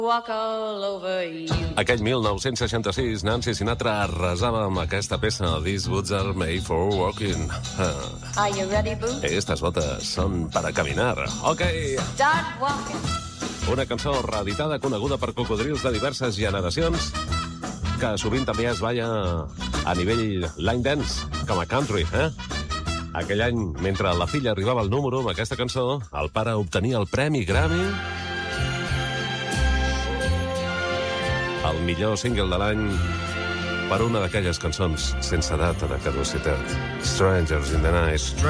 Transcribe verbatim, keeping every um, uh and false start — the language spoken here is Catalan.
Walk all over you. Aquell mil nou-cents seixanta-sis, Nancy Sinatra arrasava amb aquesta peça These boots are made for walking. Are you ready, boo? Estas botas son para caminar. Ok. Start walking. Una cançó reeditada coneguda per cocodrils de diverses generacions que sovint també es balla a nivell line dance, com a country, eh? Aquell any, mentre la filla arribava al número amb aquesta cançó, el pare obtenia el Premi Grammy, el millor single de l'any per una d'aquelles cançons sense data de caducitat. Strangers in the Night.